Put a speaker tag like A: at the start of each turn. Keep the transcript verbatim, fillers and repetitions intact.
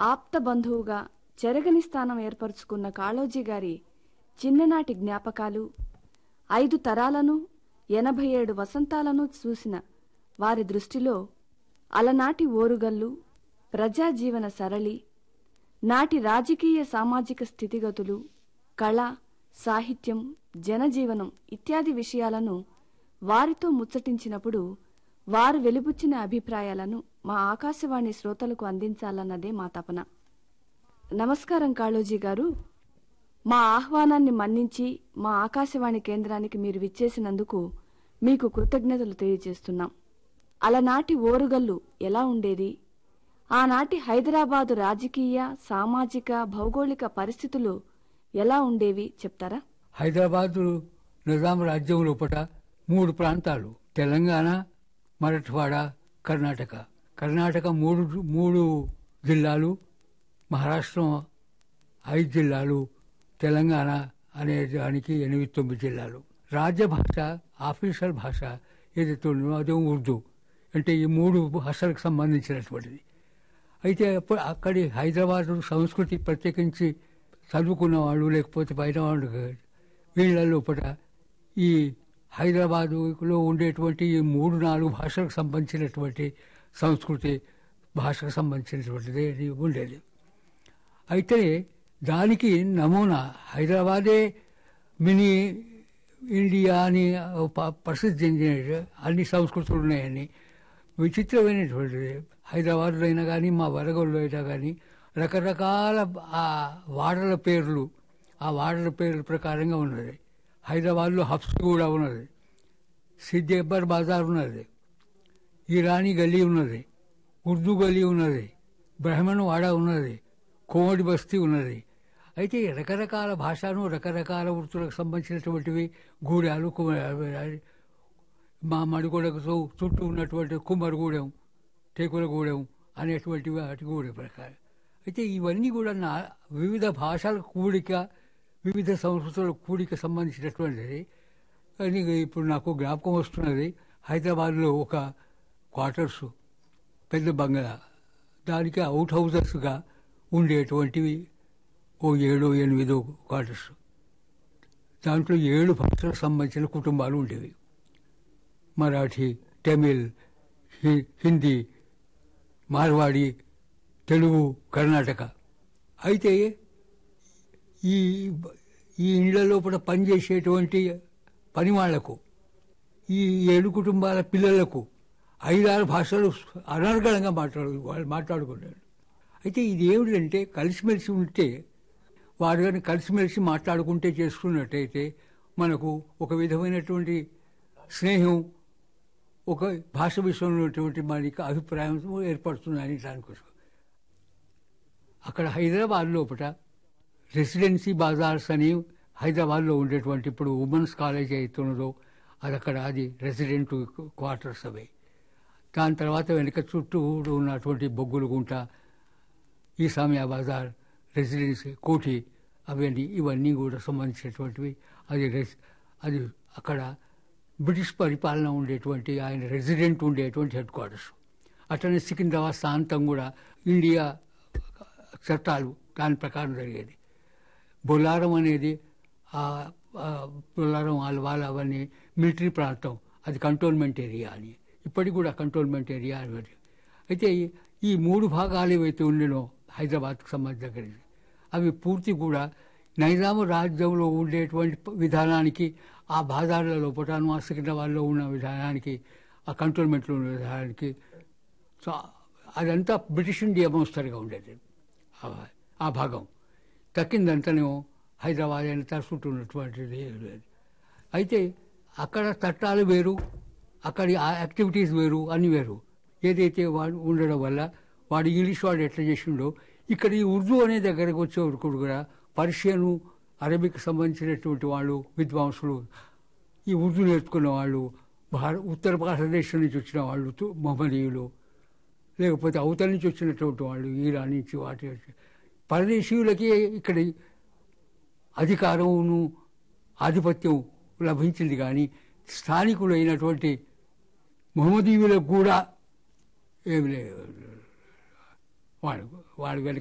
A: ఆప్త బంధువుగా చెరగని స్థానం ఏర్పరచుకున్న కాళోజీ గారి చిన్ననాటి జ్ఞాపకాలు, ఐదు తరాలను ఎనభై ఏడు వసంతాలను చూసిన వారి దృష్టిలో అలనాటి ఓరుగల్లు, ప్రజాజీవన సరళి, నాటి రాజకీయ సామాజిక స్థితిగతులు, కళ, సాహిత్యం, జనజీవనం ఇత్యాది విషయాలను వారితో ముచ్చటించినప్పుడు వారు వెలిబుచ్చిన అభిప్రాయాలను మా ఆకాశవాణి శ్రోతలకు అందించాలన్నదే మా తపన. నమస్కారం కాళోజీ గారు. మా ఆహ్వానాన్ని మన్నించి మా ఆకాశవాణి కేంద్రానికి మీరు విచ్చేసినందుకు మీకు కృతజ్ఞతలు తెలియజేస్తున్నాం. అలనాటి ఓరుగల్లు ఎలా ఉండేది, ఆనాటి హైదరాబాదు రాజకీయ, సామాజిక, భౌగోళిక పరిస్థితులు ఎలా ఉండేవి చెప్తారా?
B: హైదరాబాదు నిజాం రాజ్యం లోపల మూడు ప్రాంతాలు, తెలంగాణ, మరాఠవాడ, కర్ణాటక. కర్ణాటక మూడు మూడు జిల్లాలు, మహారాష్ట్ర ఐదు జిల్లాలు, తెలంగాణ అనే దానికి ఎనిమిది తొమ్మిది జిల్లాలు. రాజ్యభాష, ఆఫీషియల్ భాష ఏదైతే ఉందో అదే ఉర్దూ. అంటే ఈ మూడు భాషలకు సంబంధించినటువంటిది. అయితే అక్కడి హైదరాబాదు సంస్కృతి ప్రత్యేకించి చదువుకున్న వాళ్ళు లేకపోతే బయట వాళ్ళు వీళ్ళ లోపల ఈ హైదరాబాదులో ఉండేటువంటి ఈ మూడు నాలుగు భాషలకు సంబంధించినటువంటి సంస్కృతి, భాషకు సంబంధించినటువంటిది ఉండేది. అయితే దానికి నమూనా హైదరాబాదే మినీ ఇండియా అని ప్రసిద్ధి చెందిన అన్ని సంస్కృతులు ఉన్నాయని. విచిత్రమైనటువంటిది హైదరాబాద్లో అయినా కానీ మా వరంగల్లో అయినా కానీ రకరకాల ఆ వాడల పేర్లు ఆ వాడల పేర్ల ప్రకారంగా ఉన్నది. హైదరాబాద్లో హబ్స్ కూడా ఉన్నది, సిద్ది అక్బర్ బజార్ ఉన్నది, ఇరానీ గల్లీ ఉన్నది, ఉర్దూ గల్లీ ఉన్నది, బ్రాహ్మణ్ వాడ ఉన్నది, కోమటి బస్తీ ఉన్నది. అయితే రకరకాల భాషను రకరకాల వృత్తులకు సంబంధించినటువంటివి గూడాలు, మా మడిగూడకు చుట్టూ ఉన్నటువంటి కుమ్మరిగూడెం, టేకులగూడెం అనేటువంటివి వాటి గూడె ప్రకారం. అయితే ఇవన్నీ కూడా నా వివిధ భాషల కూడిక, వివిధ సంస్కృతుల కూడిక సంబంధించినటువంటిది. కానీ ఇప్పుడు నాకు జ్ఞాపకం వస్తున్నది, హైదరాబాద్లో ఒక క్వార్టర్సు, పెద్ద బంగ్లా, దానికి అవుట్ హౌజెస్గా ఉండేటువంటివి ఓ ఏడో ఎనిమిదో క్వార్టర్స్. దాంట్లో ఏడు భాషలకు సంబంధించిన కుటుంబాలు ఉండేవి. మరాఠీ, తమిళ్, హిందీ, మార్వాడి, తెలుగు, కర్ణాటక. అయితే ఈ ఈ ఇళ్ల లోపల పనిచేసేటువంటి పని వాళ్లకు, ఈ ఏడు కుటుంబాల పిల్లలకు ఐదారు భాషలు అనర్గళంగా మాట్లాడు వాళ్ళు మాట్లాడుకున్నారు. అయితే ఇది ఏమిటంటే కలిసిమెలిసి ఉంటే, వారు కానీ కలిసిమెలిసి మాట్లాడుకుంటే చేసుకున్నట్టయితే మనకు ఒక విధమైనటువంటి స్నేహం, ఒక భాష విషయంలో ఉన్నటువంటి మనకి అభిప్రాయం ఏర్పడుతుందని దానికోసం. అక్కడ హైదరాబాద్ లోపల రెసిడెన్సీ బజార్స్ అని హైదరాబాద్లో ఉండేటువంటి ఇప్పుడు ఉమెన్స్ కాలేజ్ అవుతున్నదో అది అక్కడ, అది రెసిడెంట్ క్వార్టర్స్ అవి. దాని తర్వాత వెనక చుట్టూ ఉన్నటువంటి బొగ్గులగుంట, ఈసామియా బజార్, రెసిడెన్సీ కోఠి, అవన్నీ ఇవన్నీ కూడా సంబంధించినటువంటివి. అది రెస్ అది అక్కడ బ్రిటిష్ పరిపాలన ఉండేటువంటి ఆయన రెసిడెంట్ ఉండేటువంటి హెడ్ క్వార్టర్స్. అట్లనే సికింద్రాబాద్ ప్రాంతం కూడా ఇండియా చట్టాలు దాని ప్రకారం జరిగేది. బొల్లారం అనేది బొల్లారం వాళ్ళ వాళ్ళ అవన్నీ మిలిటరీ ప్రాంతం, అది కంటోన్మెంట్ ఏరియా అని, ఇప్పటికి కూడా కంటోన్మెంట్ ఏరియా అని. అయితే ఈ మూడు భాగాలు ఏవైతే ఉండేనో హైదరాబాద్కు సంబంధించిన అవి పూర్తి కూడా నైజాము రాజ్యంలో ఉండేటువంటి విధానానికి, ఆ బాజార్ల లోపల ఆ సికింద్రాబాద్లో ఉన్న విధానానికి, ఆ కంటోన్మెంట్లో ఉన్న విధానానికి, సో అదంతా బ్రిటిష్ ఇండియా మోస్తరుగా ఉండేది. ఆ భాగం తక్కిందంతానేమో హైదరాబాద్ అని తరుచుకుంటున్నటువంటిది. అయితే అక్కడ చట్టాలు వేరు, అక్కడి యాక్టివిటీస్ వేరు, అన్ని వేరు. ఏదైతే వాడు ఉండడం వల్ల వాడు ఇంగ్లీష్ వాడు ఎట్లా చేసిండో ఇక్కడ ఈ ఉర్దూ అనే దగ్గరకు వచ్చేవరకు కూడా పర్షియను, అరబిక్ సంబంధించినటువంటి వాళ్ళు విద్వాంసులు, ఈ ఉర్దూ నేర్చుకున్న వాళ్ళు, భార ఉత్తర భారతదేశం నుంచి వచ్చిన వాళ్ళు మొహమ్మదీయులు, లేకపోతే అవతల నుంచి వచ్చినటువంటి వాళ్ళు ఈరాన్ నుంచి, వాటి పరదేశీయులకి ఇక్కడ అధికారమును ఆధిపత్యం లభించింది. కానీ స్థానికులైనటువంటి మొహమ్మదీయులకు కూడా ఏమి లేదు. వాడు వాడు